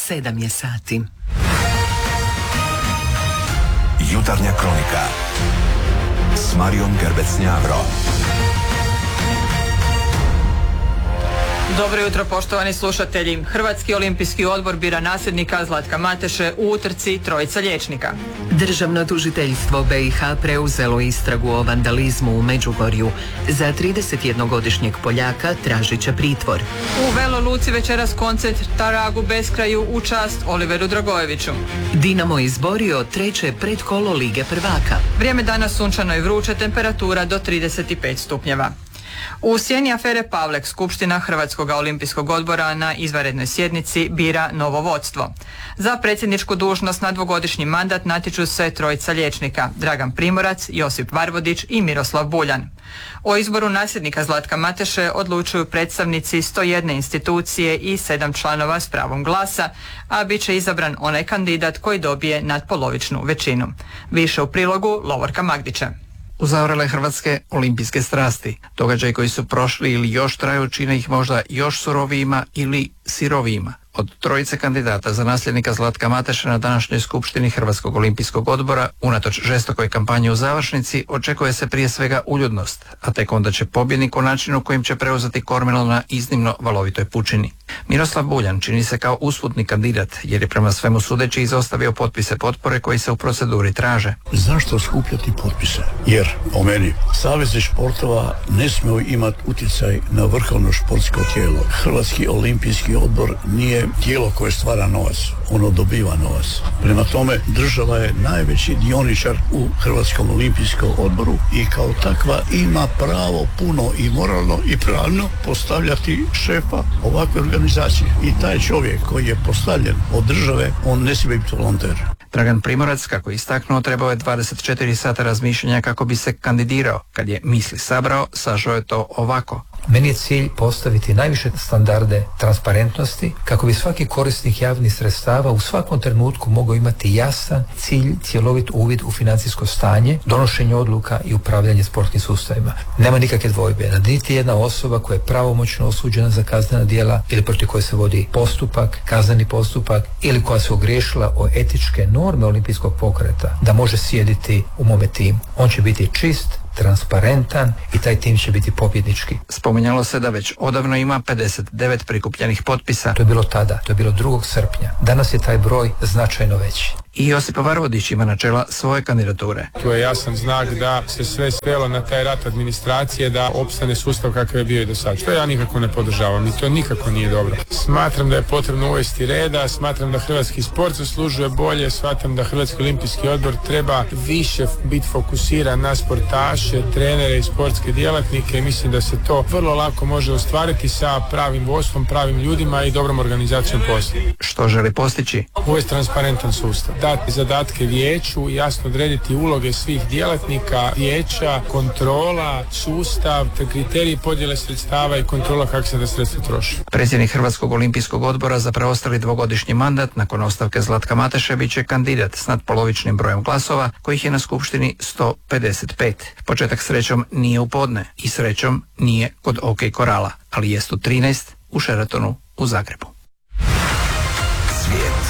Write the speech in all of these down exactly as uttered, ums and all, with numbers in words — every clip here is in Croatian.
sedam je sati. Jutarnja kronika s Marijom Gerbec-Njavro. Dobro jutro, poštovani slušatelji. Hrvatski olimpijski odbor bira nasljednika Zlatka Mateše u utrci trojica liječnika. Državno tužiteljstvo B i H preuzelo istragu o vandalizmu u Međugorju. Za tridesetjednogodišnjeg Poljaka tražit će pritvor. U Velo Luci večeras koncert Taragu beskraju u čast Oliveru Dragojeviću. Dinamo izborio treće predkolo Lige prvaka. Vrijeme danas sunčano i vruće, temperatura do trideset pet stupnjeva. U sjeni afere Pavlek Skupština Hrvatskog olimpijskog odbora na izvanrednoj sjednici bira novo vodstvo. Za predsjedničku dužnost na dvogodišnji mandat natječu se trojica liječnika: Dragan Primorac, Josip Varvodić i Miroslav Buljan. O izboru nasljednika Zlatka Mateše odlučuju predstavnici sto jedne institucije i sedam članova s pravom glasa, a bit će izabran onaj kandidat koji dobije nadpolovičnu većinu. Više u prilogu Lovorka Magdića. Uzavrele hrvatske olimpijske strasti. Događaji koji su prošli ili još traju čine ih možda još surovijima ili sirovijima. Od trojice kandidata za nasljednika Zlatka Mateše na današnjoj skupštini Hrvatskog olimpijskog odbora, unatoč žestokoj kampanji u završnici, očekuje se prije svega uljudnost, a tek onda će pobjednik u načinu kojim će preuzeti kormilo na iznimno valovitoj pučini. Miroslav Buljan čini se kao usputni kandidat, jer je prema svemu sudeći izostavio potpise potpore koji se u proceduri traže. Zašto skupljati potpise? Jer, po meni, savezi športova ne smiju imati utjecaj na vrhovno športsko tijelo. Hrvatski olimpijski odbor nije tijelo koje stvara novac, ono dobiva novac. Prema tome, država je najveći dioničar u Hrvatskom olimpijskom odboru i kao takva ima pravo puno i moralno i pravno postavljati šefa ovakve organizacije. I taj čovjek koji je postavljen od države, on ne smije biti volonter. Dragan Primorac, kako je istaknuo, trebao je dvadeset četiri sata razmišljanja kako bi se kandidirao. Kad je misli sabrao, sažao je to ovako. Meni je cilj postaviti najviše standarde transparentnosti kako bi svaki korisnik javnih sredstava u svakom trenutku mogao imati jasan cilj, cjelovit uvid u financijsko stanje, donošenje odluka i upravljanje sportskim sustavima. Nema nikakve dvojbe da niti jedna osoba koja je pravomoćno osuđena za kaznena djela ili protiv koje se vodi postupak, kazneni postupak ili koja se ogriješila o etičke norme olimpijskog pokreta, da može sjediti u mome timu. On će biti čist, transparentan i taj tim će biti pobjednički. Spominjalo se da već odavno ima pedeset devet prikupljenih potpisa. To je bilo tada, to je bilo drugog srpnja. Danas je taj broj značajno veći. I Josip Varvodić ima na čela svoje kandidature. To je jasan znak da se sve svelo na taj rat administracije, da opstane sustav kakav je bio i do sad. Što ja nikako ne podržavam i to nikako nije dobro. Smatram da je potrebno uvesti reda, smatram da hrvatski sport zaslužuje bolje, smatram da Hrvatski olimpijski odbor treba više biti fokusiran na sportaše, trenere i sportske djelatnike i mislim da se to vrlo lako može ostvariti sa pravim vodstvom, pravim ljudima i dobrom organizacijom posla. Što želi postići? Uvesti transparentan sustav. Dati zadatke vijeću, jasno odrediti uloge svih djelatnika vijeća, kontrola, sustav, te kriteriji podjele sredstava i kontrola kako se da sredstva troši. Predsjednik Hrvatskog olimpijskog odbora za preostali dvogodišnji mandat nakon ostavke Zlatka Mateše bit će kandidat s nadpolovičnim brojem glasova, kojih je na skupštini sto pedeset pet. Početak srećom nije u podne i srećom nije kod OK Korala, ali jest u trinaest u Sheratonu u Zagrebu. Svijet.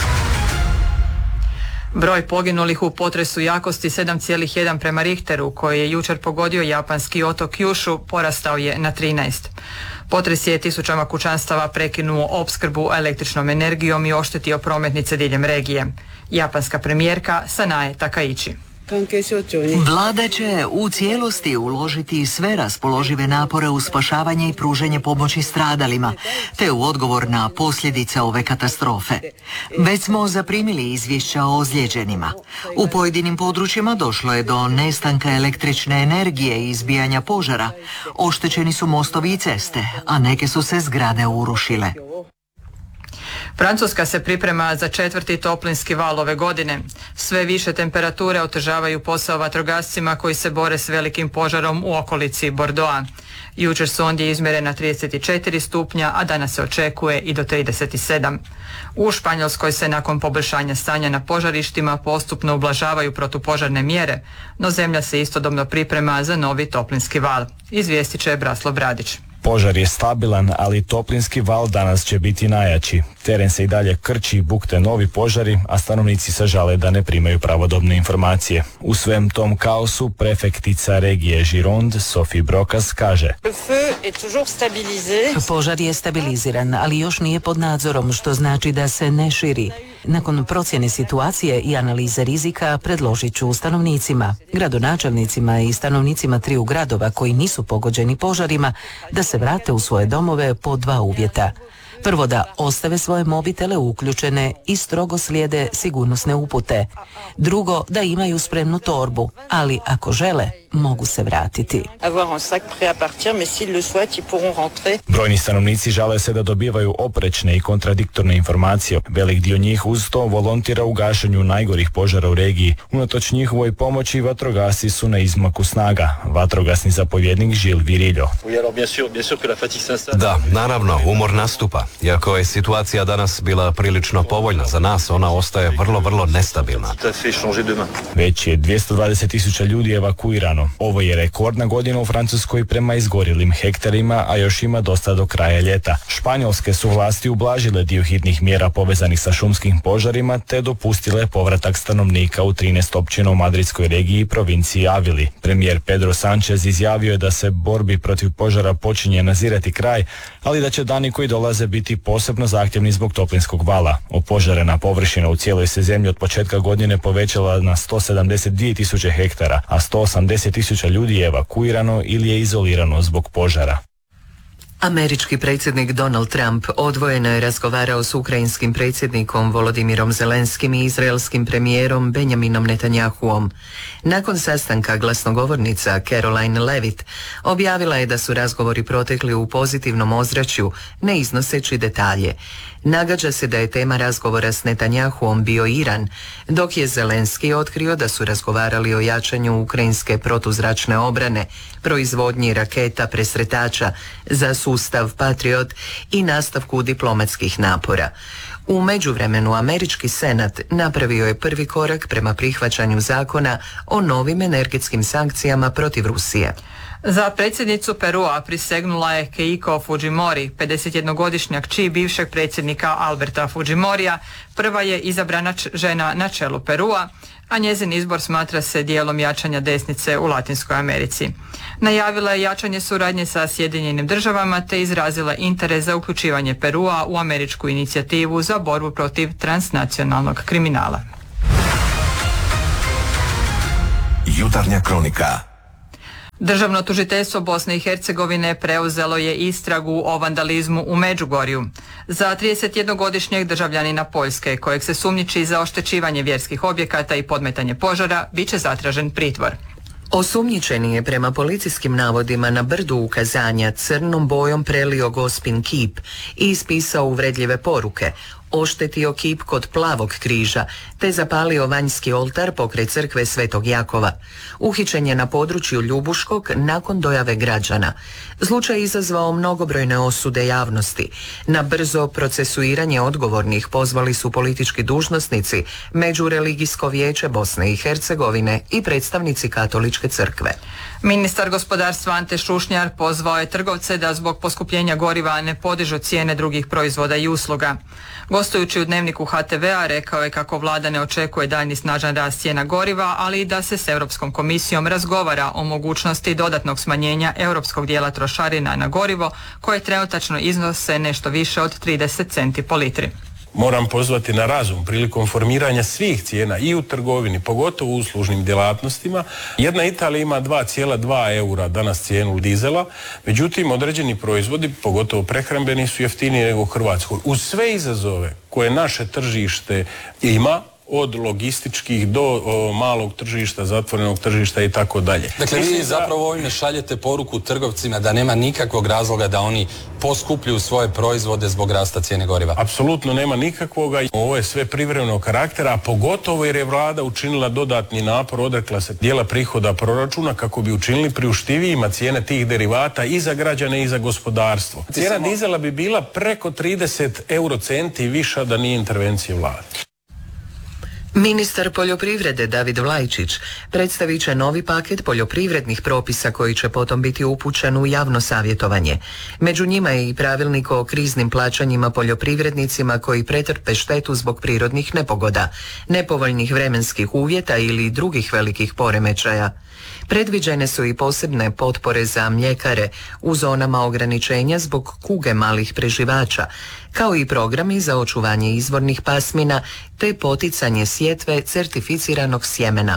Broj poginulih u potresu jakosti sedam zarez jedan prema Richteru, koji je jučer pogodio japanski otok Kyushu, porastao je na trinaest. Potres je tisućama kućanstava prekinuo opskrbu električnom energijom i oštetio prometnice diljem regije. Japanska premijerka Sanae Takaichi. Vlada će u cijelosti uložiti sve raspoložive napore u spašavanje i pružanje pomoći stradalima, te u odgovor na posljedice ove katastrofe. Već smo zaprimili izvješća o ozlijeđenima. U pojedinim područjima došlo je do nestanka električne energije i izbijanja požara. Oštećeni su mostovi i ceste, a neke su se zgrade urušile. Francuska se priprema za četvrti toplinski val ove godine. Sve više temperature otežavaju posao vatrogascima koji se bore s velikim požarom u okolici Bordeauxa. Jučer su ondje izmjerena trideset četiri stupnja, a danas se očekuje i do trideset sedam. U Španjolskoj se nakon poboljšanja stanja na požarištima postupno ublažavaju protupožarne mjere, no zemlja se istodobno priprema za novi toplinski val. Izvijestit će Braslo Bradić. Požar je stabilan, ali toplinski val danas će biti najjači. Teren se i dalje krči, bukte novi požari, a stanovnici se žale da ne primaju pravodobne informacije. U svem tom kaosu prefektica regije Gironde, Sophie Brokas, kaže: Požar je stabiliziran, ali još nije pod nadzorom, što znači da se ne širi. Nakon procjene situacije i analize rizika predložit ću stanovnicima, gradonačelnicima i stanovnicima triju gradova koji nisu pogođeni požarima da se vrate u svoje domove po dva uvjeta. Prvo, da ostave svoje mobitele uključene i strogo slijede sigurnosne upute. Drugo, da imaju spremnu torbu, ali ako žele, mogu se vratiti. Brojni stanovnici žale se da dobivaju oprečne i kontradiktorne informacije. Velik dio njih uz to volontira u gašenju najgorih požara u regiji. Unatoč njihovoj pomoći vatrogasci su na izmaku snaga. Vatrogasni zapovjednik Žil Viriljo. Da, naravno, umor nastupa. Iako je situacija danas bila prilično povoljna za nas, ona ostaje vrlo, vrlo nestabilna. Već je dvjesto dvadeset tisuća ljudi evakuirano. Ovo je rekordna godina u Francuskoj prema izgorjelim hektarima, a još ima dosta do kraja ljeta. Španjolske su vlasti ublažile dio hitnih mjera povezanih sa šumskim požarima, te dopustile povratak stanovnika u trinaest općina u madridskoj regiji i provinciji Avili. Premijer Pedro Sánchez izjavio je da se borbi protiv požara počinje nazirati kraj, ali da će dani koji dolaze biti posebno zahtjevni zbog toplinskog vala. Opožarena površina u cijeloj se zemlji od početka godine povećala na sto sedamdeset dvije tisuće hektara, a sto osamdeset tisuća ljudi je evakuirano ili je izolirano zbog požara. Američki predsjednik Donald Trump odvojeno je razgovarao s ukrajinskim predsjednikom Volodimirom Zelenskim i izraelskim premijerom Benjaminom Netanjahuom. Nakon sastanka glasnogovornica Caroline Levitt objavila je da su razgovori protekli u pozitivnom ozračju, ne iznoseći detalje. Nagađa se da je tema razgovora s Netanjahuom bio Iran, dok je Zelenski otkrio da su razgovarali o jačanju ukrajinske protuzračne obrane, proizvodnji raketa presretača za sustav Patriot i nastavku diplomatskih napora. U međuvremenu američki senat napravio je prvi korak prema prihvaćanju zakona o novim energetskim sankcijama protiv Rusije. Za predsjednicu Perua prisegnula je Keiko Fujimori, pedesetjednogodišnja kći bivšeg predsjednika Alberta Fujimorija. Prva je izabrana žena na čelu Perua, a njezin izbor smatra se dijelom jačanja desnice u Latinskoj Americi. Najavila je jačanje suradnje sa Sjedinjenim državama te izrazila interes za uključivanje Perua u američku inicijativu za borbu protiv transnacionalnog kriminala. Jutarnja kronika. Državno tužiteljstvo Bosne i Hercegovine preuzelo je istragu o vandalizmu u Međugorju. Za tridesetjednogodišnjeg državljanina Poljske, kojeg se sumnjiči za oštećivanje vjerskih objekata i podmetanje požara, bit će zatražen pritvor. Osumnjičeni je prema policijskim navodima na brdu ukazanja crnom bojom prelio gospin kip i ispisao uvredljive poruke, oštetio kip kod Plavog križa, te zapalio vanjski oltar pokraj crkve Svetog Jakova. Uhićen je na području Ljubuškog nakon dojave građana. Slučaj izazvao mnogobrojne osude javnosti. Na brzo procesuiranje odgovornih pozvali su politički dužnosnici, Međureligijsko vijeće Bosne i Hercegovine i predstavnici Katoličke crkve. Ministar gospodarstva Ante Šušnjar pozvao je trgovce da zbog poskupljenja goriva ne podižu cijene drugih proizvoda i usluga. Gostujući u dnevniku H T V-a rekao je kako vlada ne očekuje daljnji snažan rast cijena goriva, ali i da se s Europskom komisijom razgovara o mogućnosti dodatnog smanjenja europskog dijela trošarina na gorivo, koje trenutačno iznose nešto više od trideset centi po litri. Moram pozvati na razum prilikom formiranja svih cijena i u trgovini, pogotovo u uslužnim djelatnostima. Jedna Italija ima dva zarez dva eura danas cijenu dizela, međutim određeni proizvodi, pogotovo prehrambeni, su jeftiniji nego u Hrvatskoj. Uz sve izazove koje naše tržište ima, od logističkih do o, malog tržišta, zatvorenog tržišta i tako dalje. Dakle, vi zapravo ovime šaljete poruku trgovcima da nema nikakvog razloga da oni poskupljuju svoje proizvode zbog rasta cijene goriva. Apsolutno nema nikakvoga. Ovo je sve privremenog karaktera, a pogotovo jer je vlada učinila dodatni napor, odrekla se dijela prihoda proračuna kako bi učinili priuštivijima cijene tih derivata i za građane i za gospodarstvo. Cijena dizela bi bila preko trideset eurocenti viša da nije intervencije vlade. Ministar poljoprivrede David Vlajčić predstavit će novi paket poljoprivrednih propisa koji će potom biti upućen u javno savjetovanje. Među njima je i pravilnik o kriznim plaćanjima poljoprivrednicima koji pretrpe štetu zbog prirodnih nepogoda, nepovoljnih vremenskih uvjeta ili drugih velikih poremećaja. Predviđene su i posebne potpore za mljekare u zonama ograničenja zbog kuge malih preživača, kao i programi za očuvanje izvornih pasmina te poticanje sjetve certificiranog sjemena.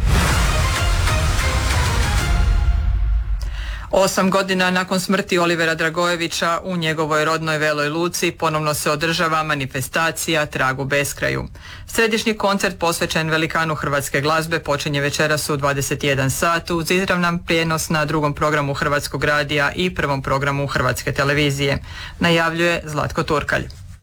Osam godina nakon smrti Olivera Dragojevića u njegovoj rodnoj Veloj Luci ponovno se održava manifestacija Trag u beskraju. Središnji koncert posvećen velikanu hrvatske glazbe počinje večeras u dvadeset jedan sat uz izravan prijenos na drugom programu Hrvatskog radija i prvom programu Hrvatske televizije. Najavljuje Zlatko Turkalj.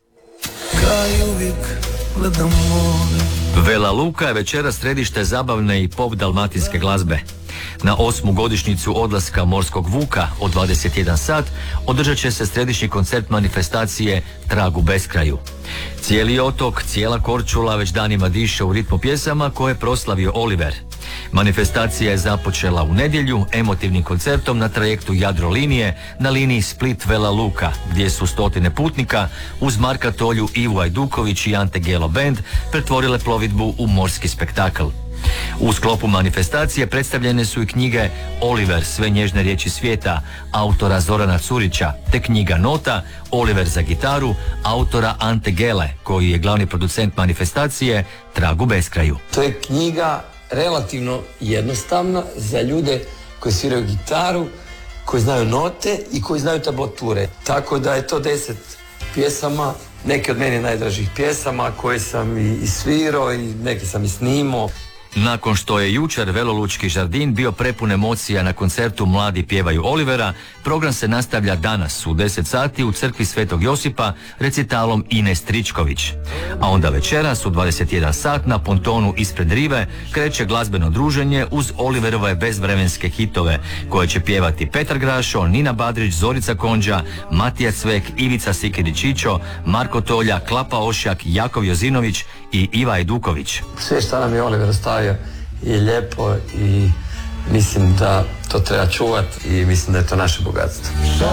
Vela Luka je večera središte zabavne i pop dalmatinske glazbe. Na osmu godišnjicu odlaska Morskog vuka od dvadeset jedan sat održat će se središnji koncert manifestacije Trag u beskraju. Cijeli otok, cijela Korčula već danima diše u ritmu pjesama koje je proslavio Oliver. Manifestacija je započela u nedjelju emotivnim koncertom na trajektu Jadrolinije na liniji Split-Vela Luka, gdje su stotine putnika uz Marka Tolju, Ivu Ajduković i Ante Gelo Band pretvorile plovidbu u morski spektakl. U sklopu manifestacije predstavljene su i knjige Oliver, sve nježne riječi svijeta, autora Zorana Curića, te knjiga Nota, Oliver za gitaru, autora Ante Gele, koji je glavni producent manifestacije Trag u beskraju. To je knjiga relativno jednostavna za ljude koji sviraju gitaru, koji znaju note i koji znaju tablature. Tako da je to deset pjesama, neke od meni najdražih pjesama koje sam i, i svirao i neke sam i snimao. Nakon što je jučer Velolučki žardin bio prepun emocija na koncertu Mladi pjevaju Olivera, program se nastavlja danas u deset sati u crkvi Svetog Josipa recitalom Ines Tričković. A onda večeras u dvadeset jedan sat na pontonu ispred rive kreće glazbeno druženje uz Oliverove bezvremenske hitove koje će pjevati Petar Grašo, Nina Badrić, Zorica Konđa, Matija Cvek, Ivica Sikirić-Ićo, Marko Tolja, Klapa Ošjak, Jakov Jozinović i Iva Ajduković. Sve što nam je Oliver ostavio je lijepo i mislim da to treba čuvati i mislim da je to naše bogatstvo.